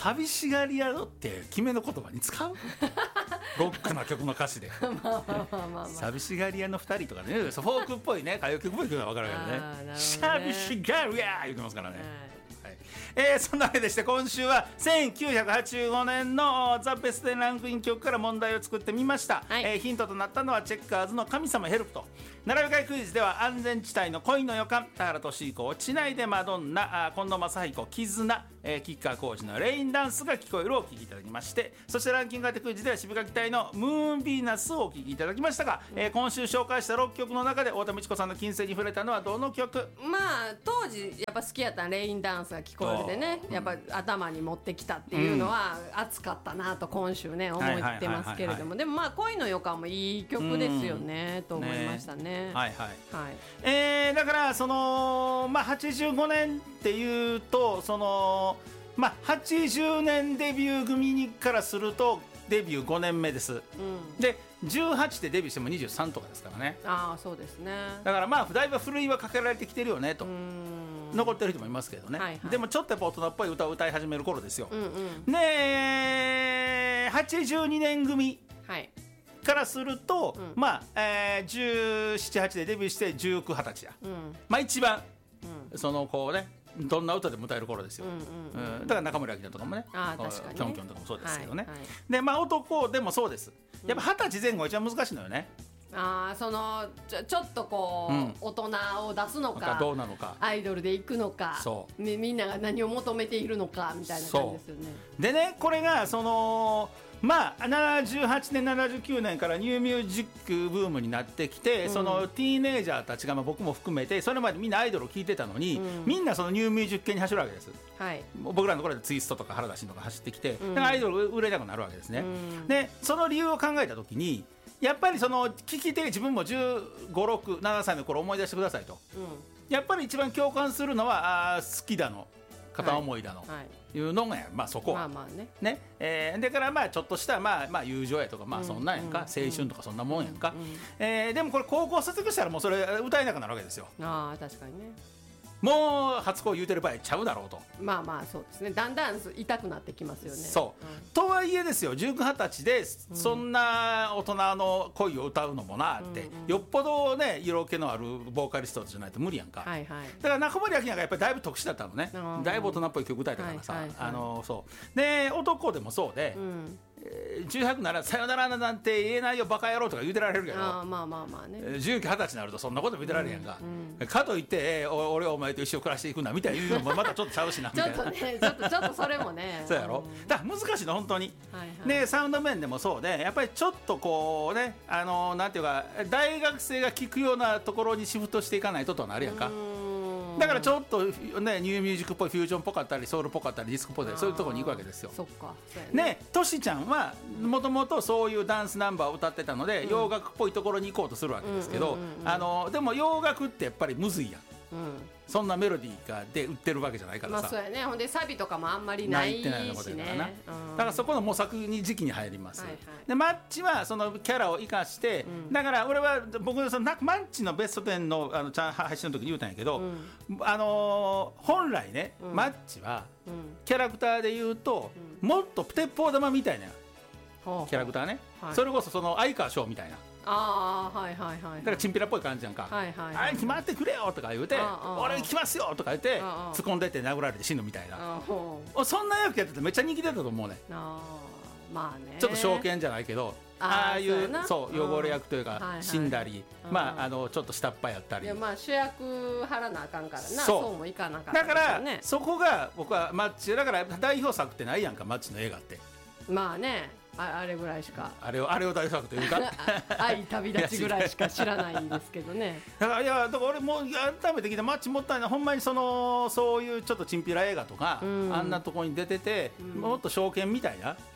寂しがり屋って決めの言葉に使うロックな曲の歌詞で寂しがり屋の2人とかね、フォークっぽいね、歌謡曲っぽい曲が分かるからね、寂しがり屋言ってますからね、そんなわけでして今週は1985年のザ・ベスト10ランクイン曲から問題を作ってみました、ヒントとなったのはチェッカーズの神様ヘルプと、並び替えクイズでは安全地帯の恋の予感、田原俊彦地内でマドンナ、近藤正彦絆、吉川晃司のレインダンスが聞こえるをお聴きいただきまして、そしてランキング当てクイズでは渋垣隊のムーンヴィーナスをお聴きいただきましたが、今週紹介した6曲の中で太田美智子さんの金星に触れたのはどの曲？ まあ当時やっぱ好きやったレインダンスが聞こえるでね、やっぱ頭に持ってきたっていうのは熱かったなと今週ね思ってますけれども、でもまあ恋の予感もいい曲ですよねと思いましたね。 はいはい、だからその、85年っていうとその、80年デビュー組からするとデビュー5年目です、で18でデビューしても23とかですからね。 ああそうですね。 だからだいぶふるいはかけられてきてるよねと残ってる人もいますけどね、でもちょっとやっぱ大人っぽい歌を歌い始める頃ですよ、で82年組からすると、17、8でデビューして19、20歳や、一番、そのこうねどんな歌でも歌える頃ですよ、だから中森明菜とかもね、キョンキョンとかもそうですけどね、で男でもそうです、やっぱ20歳前後が一番難しいのよね。 そのちょっとこう、大人を出すのかどうなのか、 アイドルで行くのか、みんなが何を求めているのかみたいな感じですよね。 でね、これがその78年79年からニューミュージックブームになってきて、そのティーネイジャーたちが、僕も含めてそれまでみんなアイドルを聴いてたのに、みんなそのニューミュージック系に走るわけです、僕らのところでツイストとか原田真とか走ってきて、だからアイドル売れなくなるわけですね、でその理由を考えた時にやっぱりその聴き手、自分も15、6、7歳の頃思い出してくださいと、やっぱり一番共感するのは好きだの片思いだの、いうのが、そこね、だからちょっとした友情やとか、そんなんやんか、青春とかそんなもんやんか、でもこれ高校卒業したらもうそれ歌えなくなるわけですよ。 確かにね、 もう初恋言うてる場合ちゃうだろうと。 そうですね、だんだん痛くなってきますよね。 そう、とはいえですよ、19、20歳でそんな大人の恋を歌うのもなって、よっぽどね色気のあるボーカリストじゃないと無理やんか、だから中森明菜がやっぱりだいぶ特殊だったのね、だいぶ大人っぽい曲歌えたからさ、そうで男でもそうで、18ならさよならなんて言えないよバカ野郎とか言うてられるけど、19、20歳になるとそんなこと言うてられるやんか、かといって俺はお前と一生暮らしていくんだみたいな言うのもまたちょっとちゃうしなみたいなちょっとそれもねそうやろ、だから難しいの本当に、でサウンド面でもそうで、やっぱりちょっとこうね、なんていうか大学生が聴くようなところにシフトしていかないととなるやんか、だからちょっとねニューミュージックっぽいフュージョンっぽかったりソウルっぽかったりディスコっぽいそういうところに行くわけですよ。 そっか、 ね、トシちゃんはもともとそういうダンスナンバーを歌ってたので、洋楽っぽいところに行こうとするわけですけど、でも洋楽ってやっぱりむずいやん、そんなメロディーがで売ってるわけじゃないからさ、 そうやね、ほんでサビとかもあんまりないしね、 だからそこの模索に時期に入ります、でマッチはそのキャラを生かして、だから俺は僕のそのマッチのベスト10の配信の時に言うたんやけど、本来ね、マッチはキャラクターで言うと、もっと鉄砲玉みたいなキャラクターね、それこそその相川翔みたいな、だからチンピラっぽい感じやんか、あれ決まってくれよとか言うて、俺行きますよとか言って突っ込んでって殴られて死ぬみたいな、そんな役やっててめっちゃ人気出たと思うね。ちょっと証券じゃないけど、ああいう汚れ役というか死んだり、ちょっと下っ端やったり、 主役張らなあかんからな、そうもいかなかった、 だからそこが僕はマッチだから、代表作ってないやんかマッチの映画って。 あれぐらいしか、 あれを代表作というか愛旅立ちぐらいしか知らないんですけどねだから俺もう改めて聞いてマッチもったいない、ほんまにそういうちょっとチンピラ映画とか、あんなとこに出てて、もっと証券みたいな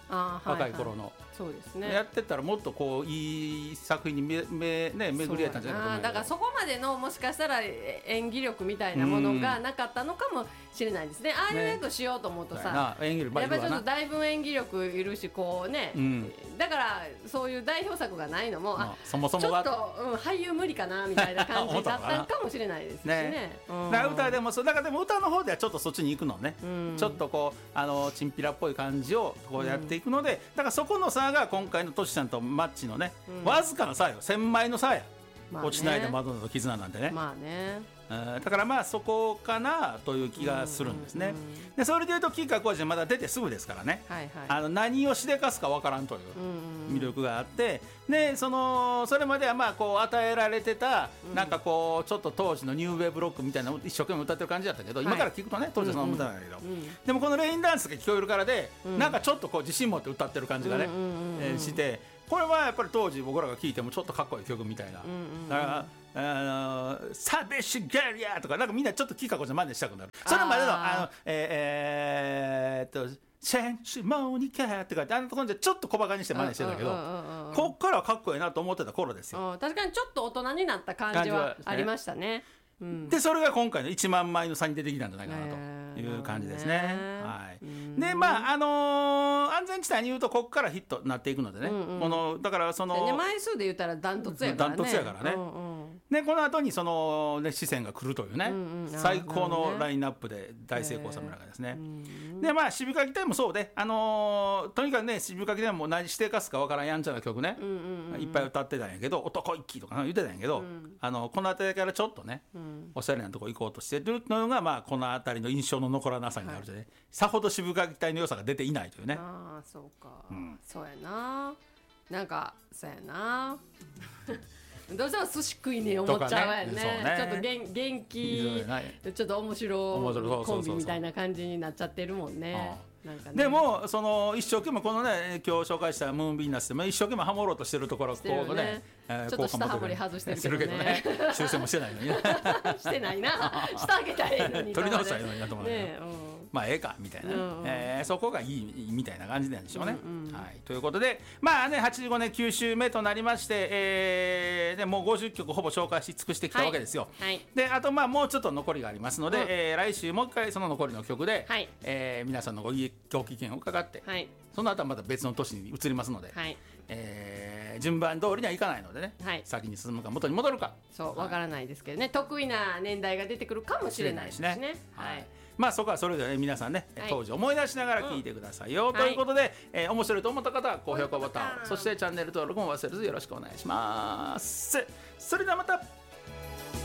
若い頃の。 そうですね、 やってたらもっとこういい作品に巡り合えたんじゃないかと思う。 だからそこまでのもしかしたら演技力みたいなものがなかったのかもしれないですね。ああいう役しようと思うとさ、やっぱりちょっとだいぶ演技力いるしこうね、だからそういう代表作がないのもそもそもちょっと俳優無理かなみたいな感じだったかもしれないですしね。 だから歌でもだからでも歌の方ではちょっとそっちに行くのね、ちょっとこうチンピラっぽい感じをこうやっていくので、だからそこの差が今回のトシちゃんとマッチのね、わずかな差よ、1000枚の差や、落ちないでマドンナと絆なんてね。 まあね、 だからまあそこかなという気がするんですね。でそれでいうと吉川晃司まだ出てすぐですからね、何をしでかすかわからんという魅力があって、でそれまではまあこう与えられてたなんかこうちょっと当時のニューウェーブロックみたいなのを一生懸命歌ってる感じだったけど、今から聞くとね当時はそんな歌なんだけど、でもこのレインダンスが聞こえるからでなんかちょっとこう自信持って歌ってる感じがねして、これはやっぱり当時僕らが聴いてもちょっとかっこいい曲みたいな。だから寂しがりやとかなんかみんなちょっと吉川晃司の真似したくなる。それまでのセンシモニカとかってところでちょっと小バカにして真似してたけど、こっからはかっこいいなと思ってた頃ですよ。 確かにちょっっと大人になった感じはありましたね。 でそれが今回の1万枚の差に出てきたんじゃないかなという感じですね。はい、でまあ安全地帯に言うとここからヒットになっていくのでね、このだから枚数で言ったらダントツやからね。 ダントツやからね。でこの後に四川が来るというね、最高のラインナップで大成功した村がですね。でまあ渋垣隊もそうで、とにかくね渋垣隊も何してかすかわからんやんちゃな曲ね、いっぱい歌ってたんやけど、男一揆とか言ってたんやけど、この辺りからちょっとね、おしゃれなとこ行こうとしてるのが、まあ、この辺りの印象の残らなさになるとね、さほど渋垣隊の良さが出ていないというね。 ああそうか、そうやな、なんかそうやなどうしても寿司食いね思っちゃうわよ ねちょっと元気ちょっと面白コンビみたいな感じになっちゃってるもんね。なんかね、でも一生懸命このね今日紹介したムーンビーナスでも一生懸命ハモろうとしてるところこうねちょっと下ハモり外してるけどね修正もしてないのにねしてないなしてあげたらいいのに取り直したらいいのになと思うね、まあええかみたいな、そこがいいみたいな感じなんでしょうね。はい、ということでまあね85年9週目となりまして、でもう50曲ほぼ紹介し尽くしてきたわけですよ。であとまあもうちょっと残りがありますので、来週もう一回その残りの曲で、皆さんのご意見を伺って、その後はまた別の年に移りますので、順番通りにはいかないのでね、先に進むか元に戻るかそうわからないですけどね、得意な年代が出てくるかもしれないしね。 まあそこはそれぞれ皆さんね、当時思い出しながら聞いてくださいよ、ということで、面白いと思った方は高評価ボタンを、そしてチャンネル登録も忘れずよろしくお願いします。それではまた。